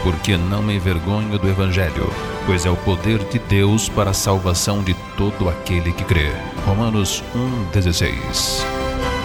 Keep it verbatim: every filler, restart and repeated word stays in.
porque não me envergonho do Evangelho, pois é o poder de Deus para a salvação de todo aquele que crê. Romanos um, dezesseis.